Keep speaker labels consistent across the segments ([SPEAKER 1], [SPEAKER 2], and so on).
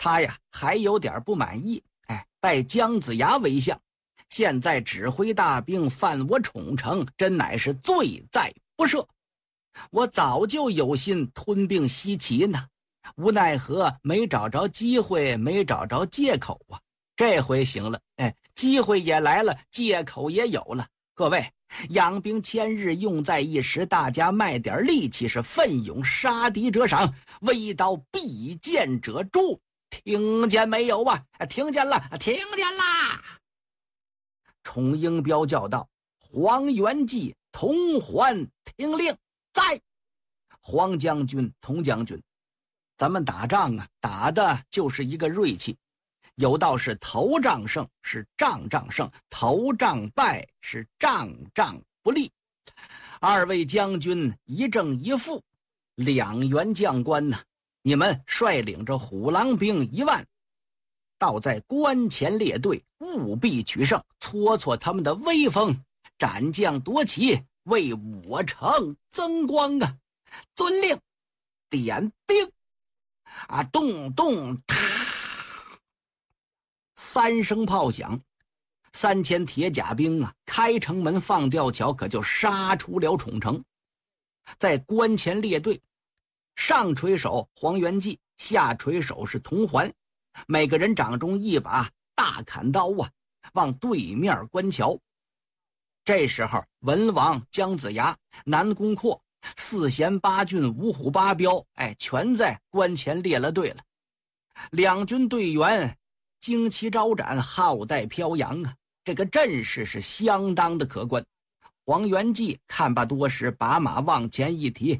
[SPEAKER 1] 他呀还有点不满意，拜姜子牙为相，现在指挥大兵犯我宠城，真乃是罪在不赦。我早就有心吞并西岐呢，无奈何没找着机会，没找着借口啊。这回行了，机会也来了，借口也有了。各位，养兵千日，用在一时，大家卖点力气，是奋勇杀敌者赏，微刀必剑者诛。听见没有啊？听见了，听见啦！崇英彪叫道：“黄元济、童环听令，在！黄将军、童将军，咱们打仗啊，打的就是一个锐气。有道是头仗胜是仗仗胜，头仗败是仗仗不利。二位将军一正一负，两员将官呢，你们率领着虎狼兵1万，倒在关前列队，务必取胜，挫挫他们的威风，斩将夺旗，为我城增光啊！遵令，点兵！动动！”3声炮响，3000铁甲兵啊，开城门放吊桥，可就杀出了宠城。在关前列队，上垂手黄元济，下垂手是童环，每个人掌中一把大砍刀啊，往对面关桥。这时候文王、姜子牙、南宫阔、4贤8俊、5虎8彪，全在关前列了队了。两军队员旌旗招展，号带飘扬啊，这个阵势是相当的可观。黄元济看罢多时，把马往前一提，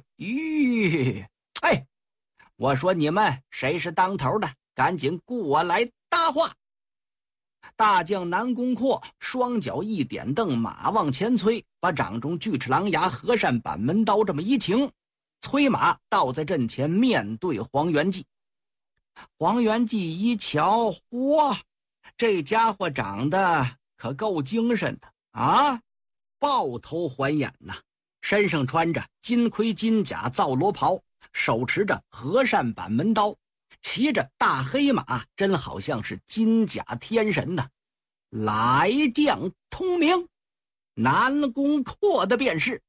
[SPEAKER 1] 我说你们谁是当头的，赶紧过来搭话。大将南宫阔双脚一点蹬，马往前催，把掌中锯齿狼牙和善板门刀这么一擎，催马倒在阵前，面对黄元济。黄元济一瞧，哇，这家伙长得可够精神的啊，豹头环眼呐，身上穿着金盔金甲皂罗袍，手持着和善板门刀，骑着大黑马，真好像是金甲天神呐。来将通明，南宫阔的便是。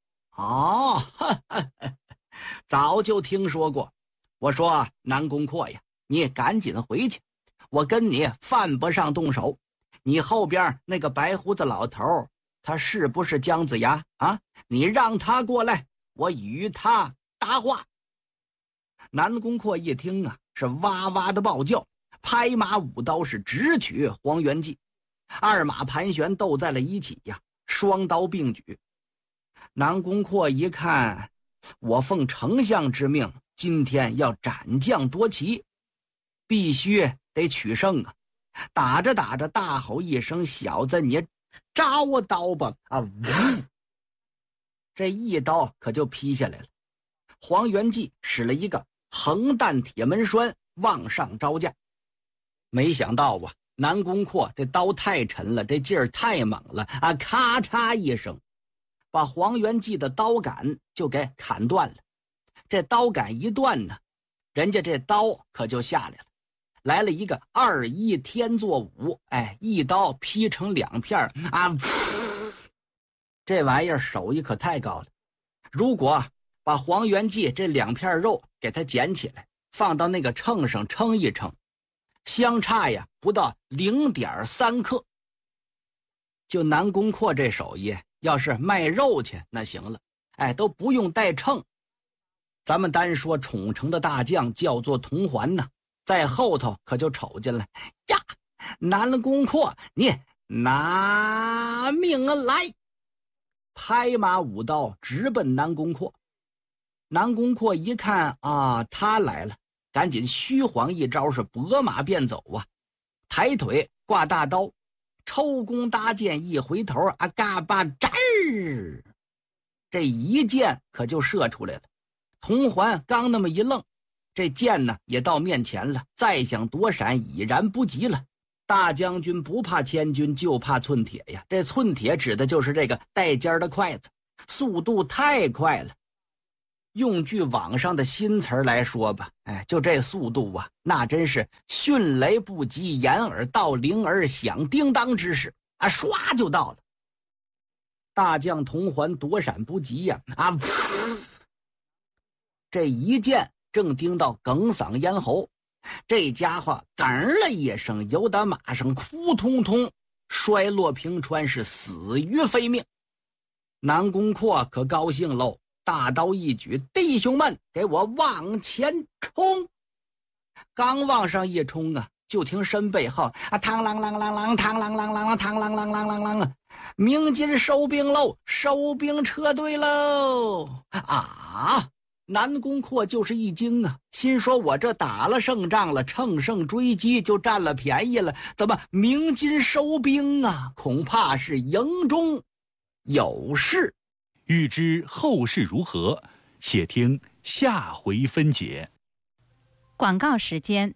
[SPEAKER 1] 早就听说过。我说南宫阔呀，你赶紧回去，我跟你犯不上动手。你后边那个白胡子老头，他是不是姜子牙啊？你让他过来，我与他搭话。南宫阔一听啊，是哇哇的暴叫，拍马舞刀是直取黄元济，二马盘旋斗在了一起呀，双刀并举。南宫阔一看，我奉丞相之命，今天要斩将夺旗，必须得取胜啊！打着打着，大吼一声：“小子，你扎我刀吧！”这一刀可就劈下来了。黄元济使了一个横弹铁门栓往上招架，没想到啊，南宫阔这刀太沉了，这劲儿太猛了啊！咔嚓一声，把黄元济的刀杆就给砍断了。这刀杆一断呢，人家这刀可就下来了，来了一个2-1天作5，一刀劈成2片啊！这玩意儿手艺可太高了。如果把黄元济这2片肉给它捡起来，放到那个秤上称一称，相差呀不到0.3克。就南宫阔这手艺，要是卖肉去那行了，都不用带秤。咱们单说宠城的大将叫做童环呢，在后头可就瞅见了呀，南宫阔，你拿命来！拍马舞刀直奔南宫阔。南宫阔一看啊，他来了，赶紧虚晃一招，是拨马便走啊，抬腿挂大刀，抽弓搭箭，一回头啊，嘎巴扎儿，这一箭可就射出来了。童环刚那么一愣，这箭呢也到面前了，再想躲闪已然不及了。大将军不怕千钧，就怕寸铁呀。这寸铁指的就是这个带尖的筷子，速度太快了。 用句网上的新词来说吧，就这速度啊，那真是迅雷不及掩耳盗铃儿响叮当之势啊，唰就到了。大将铜环躲闪不及呀，这一箭正盯到耿嗓咽喉，这家伙哽了一声，由打马上扑通通摔落平川，是死于非命。南宫阔可高兴喽，大刀一举，弟兄们，给我往前冲！刚往上一冲啊，就听身背后啊，嘡啷啷啷啷，嘡啷啷啷，嘡啷啷啷啷啷，鸣金收兵喽，收兵撤退喽！啊！南宫阔就是一惊啊，心说我这打了胜仗了，乘胜追击就占了便宜了，怎么鸣金收兵啊？恐怕是营中有事。
[SPEAKER 2] 欲知后事如何，且听下回分解。
[SPEAKER 3] 广告时间。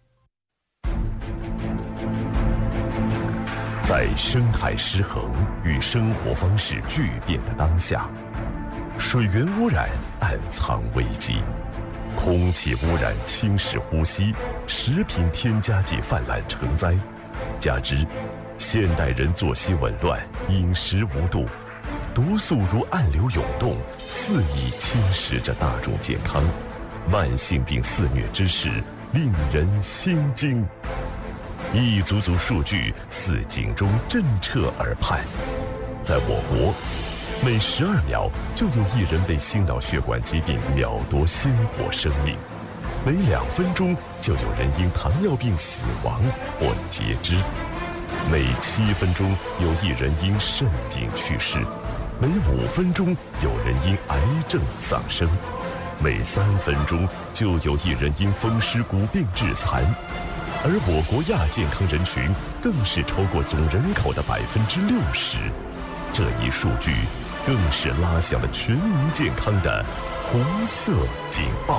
[SPEAKER 4] 在生态失衡与生活方式巨变的当下，水源污染暗藏危机，空气污染侵蚀呼吸，食品添加剂泛滥成灾，加之现代人作息紊乱，饮食无度，毒素如暗流涌动，肆意侵蚀着大众健康，慢性病肆虐之势令人心惊。一组组数据似警钟震彻耳畔，在我国，每12秒就有1人被心脑血管疾病秒夺鲜活生命，每2分钟就有人因糖尿病死亡或截肢，每7分钟有1人因肾病去世，每5分钟有人因癌症丧生，每3分钟就有1人因风湿骨病致残。而我国亚健康人群更是超过总人口的60%，这一数据更是拉响了全民健康的红色警报。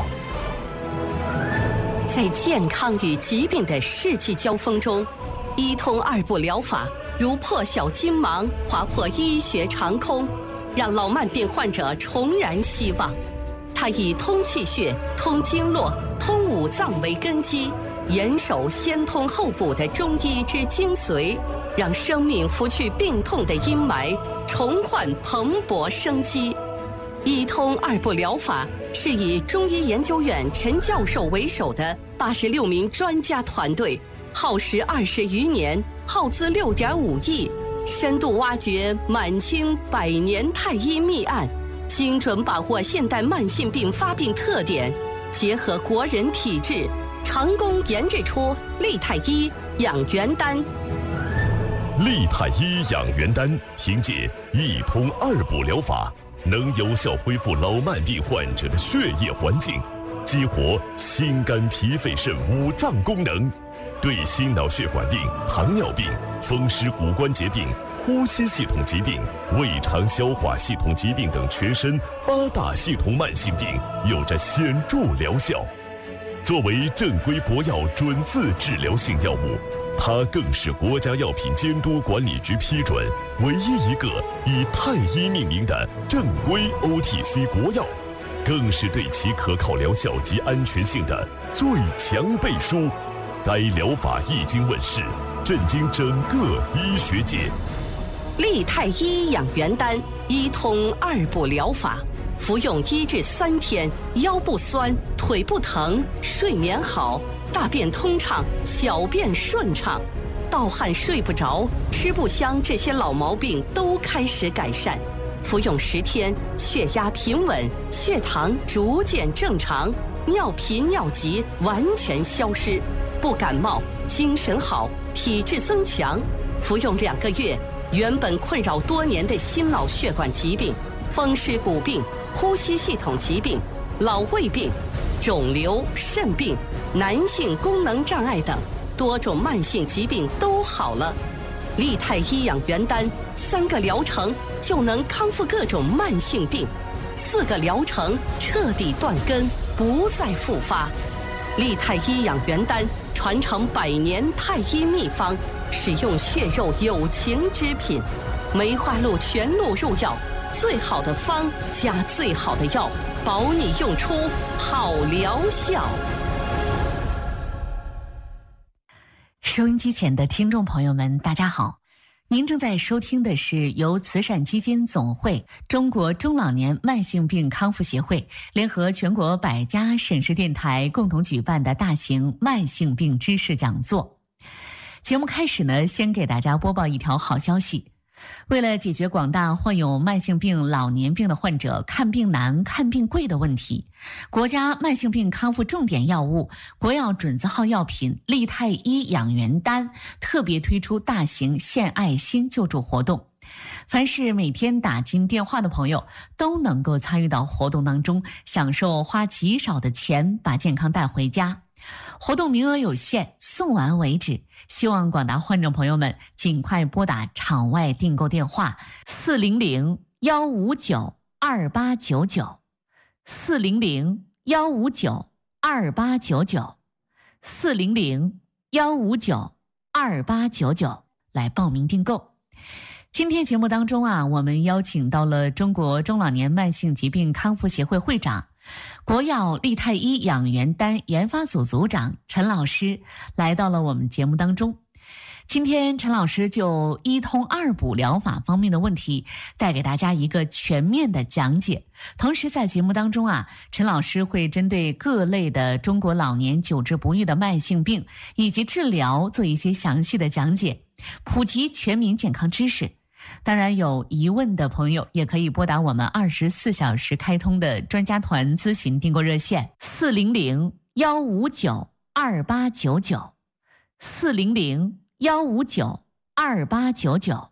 [SPEAKER 5] 在健康与疾病的世纪交锋中，一通二步疗法如破晓金芒，划破医学长空，让老慢病患者重燃希望。它以通气血、通经络、通五脏为根基，严守先通后补的中医之精髓，让生命拂去病痛的阴霾，重焕蓬勃生机。一通二步疗法是以中医研究院陈教授为首的86名专家团队，耗时20余年，耗资6.5亿，深度挖掘满清100年太医秘案，精准把握现代慢性病发病特点，结合国人体质，成功研制出利泰医养元丹。
[SPEAKER 4] 利泰医养元丹凭借一通二步疗法，能有效恢复老慢病患者的血液环境，激活心肝脾肺肾五脏功能，对心脑血管病、糖尿病、风湿骨关节病、呼吸系统疾病、胃肠消化系统疾病等全身8大系统慢性病有着显著疗效。作为正规国药准字治疗性药物，它更是国家药品监督管理局批准唯一一个以太医命名的正规 OTC 国药，更是对其可靠疗效及安全性的最强背书。该疗法一经问世，震惊整个医学界。
[SPEAKER 5] 利泰医养元丹一通二步疗法，服用1至3天，腰不酸，腿不疼，睡眠好，大便通畅，小便顺畅，盗汗睡不着，吃不香，这些老毛病都开始改善。服用10天，血压平稳，血糖逐渐正常，尿频尿急完全消失，不感冒，精神好，体质增强。服用2个月，原本困扰多年的心脑血管疾病、风湿骨病、呼吸系统疾病、老胃病、肿瘤、肾病、男性功能障碍等多种慢性疾病都好了。利泰医养元丹3个疗程就能康复各种慢性病，4个疗程彻底断根，不再复发。利泰医养元丹传承100年太医秘方，使用血肉有情之品，梅花鹿全鹿入药， 最好的方加最好的药，保你用出好疗效。
[SPEAKER 6] 收音机前的听众朋友们，大家好，您正在收听的是由慈善基金总会、中国中老年慢性病康复协会联合全国100家省市电台共同举办的大型慢性病知识讲座。节目开始呢，先给大家播报一条好消息。为了解决广大患有慢性病、老年病的患者看病难、看病贵的问题，国家慢性病康复重点药物、国药准字号药品利泰医养元丹特别推出大型献爱心救助活动。凡是每天打进电话的朋友都能够参与到活动当中，享受花极少的钱把健康带回家。活动名额有限，送完为止，希望广大患者朋友们尽快拨打场外订购电话400-159-2899 400-159-2899 400-159-2899来报名订购。今天节目当中我们邀请到了中国中老年慢性疾病康复协会会长、国药利泰医养元丹研发组组长陈老师来到了我们节目当中。今天陈老师就一通二补疗法方面的问题带给大家一个全面的讲解。同时在节目当中陈老师会针对各类的中国老年久治不愈的慢性病以及治疗做一些详细的讲解，普及全民健康知识。当然有疑问的朋友也可以拨打我们24小时开通的专家团咨询订购热线400-159-2899 400-159-2899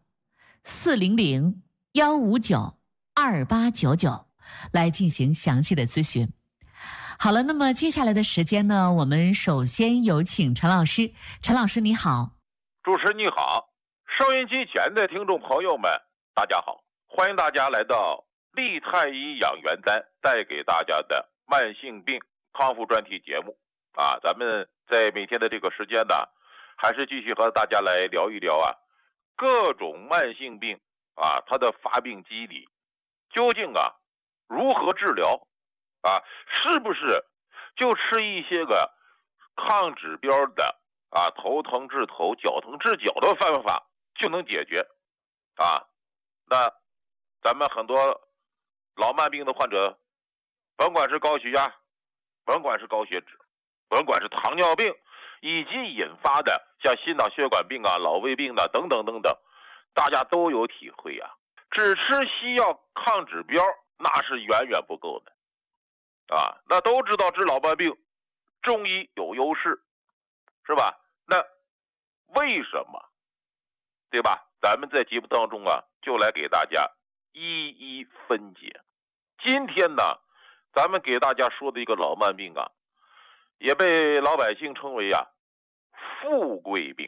[SPEAKER 6] 400-159-2899来进行详细的咨询。好了，那么接下来的时间呢，我们首先有请陈老师。陈老师你好。
[SPEAKER 7] 主持人你好，收音机前的听众朋友们大家好，欢迎大家来到利泰医养元丹带给大家的慢性病康复专题节目咱们在每天的这个时间呢，还是继续和大家来聊一聊各种慢性病它的发病机理究竟如何治疗是不是就吃一些个抗指标的头疼治头、脚疼治脚的方法就能解决那咱们很多老慢病的患者，甭管是高血压，甭管是高血脂，甭管是糖尿病，以及引发的像心脑血管病老胃病等等等等，大家都有体会只吃西药抗指标那是远远不够的那都知道治老慢病中医有优势，是吧？那为什么，对吧？咱们在节目当中就来给大家一一分解。今天呢，咱们给大家说的一个老慢病也被老百姓称为富贵病。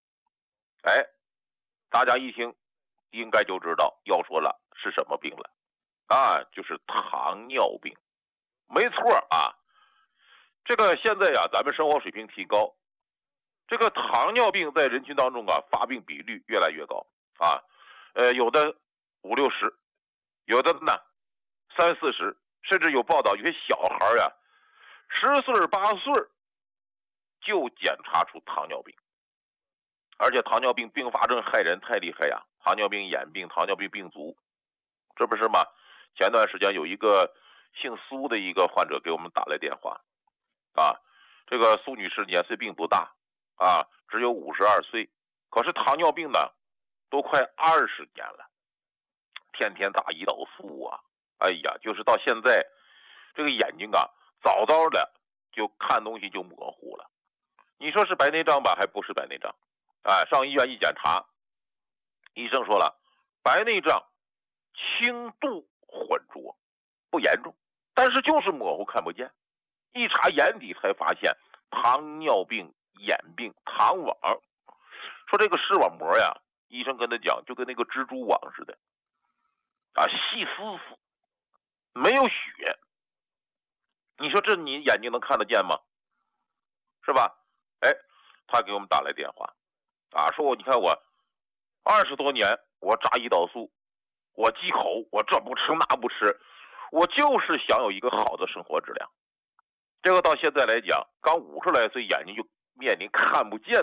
[SPEAKER 7] 大家一听应该就知道要说了是什么病了就是糖尿病。没错这个现在咱们生活水平提高，这个糖尿病在人群当中发病比率越来越高有的50-60，有的呢30-40，甚至有报道有些小孩10岁8岁就检查出糖尿病，而且糖尿病并发症害人太厉害糖尿病眼病、糖尿病病足，这不是吗？前段时间有一个姓苏的一个患者给我们打来电话这个苏女士年岁并不大只有52岁，可是糖尿病呢都快20年了，天天打胰岛素就是到现在这个眼睛早早的就看东西就模糊了。你说是白内障吧，还不是白内障上医院一检查，医生说了白内障轻度混浊，不严重，但是就是模糊看不见。一查眼底才发现糖尿病眼病糖网，说这个视网膜医生跟他讲就跟那个蜘蛛网似的细丝丝，没有血。你说这你眼睛能看得见吗？是吧？他给我们打来电话说你看我20多年我扎胰岛素， 我忌口，我这不吃那不吃，我就是想有一个好的生活质量。这个到现在来讲，刚50来岁，眼睛就面临看不见